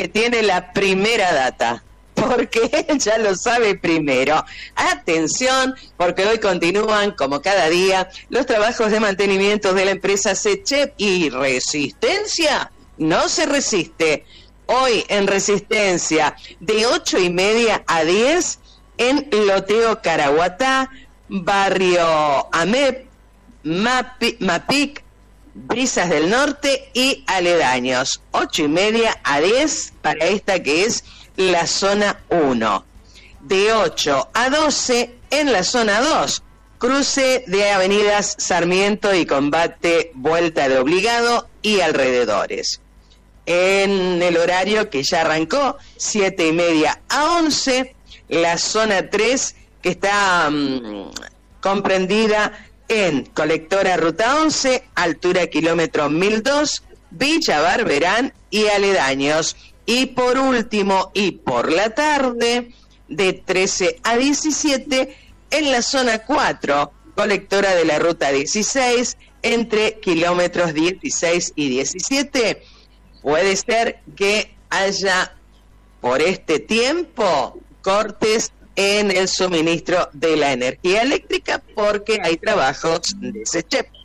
que tiene la primera data, porque él ya lo sabe primero. Atención, porque hoy continúan, como cada día, los trabajos de mantenimiento de la empresa SECHEP y Resistencia no se resiste. Hoy en Resistencia, de 8:30 a 10, en Loteo Caraguatá, barrio AMEP, Mapic, Brisas del Norte y aledaños. 8:30 a 10 para esta que es la zona 1. De 8 a 12 en la zona 2, cruce de avenidas Sarmiento y Combate, Vuelta de Obligado y alrededores. En el horario que ya arrancó, 7:30 a 11, la zona 3, que está comprendida en Colectora Ruta 11, altura kilómetro 1002, Villa Barberán y aledaños. Y por último, y por la tarde, de 13 a 17, en la zona 4, colectora de la Ruta 16, entre kilómetros 16 y 17, puede ser que haya, por este tiempo, cortes en el suministro de la energía eléctrica porque hay trabajos de SECHEP.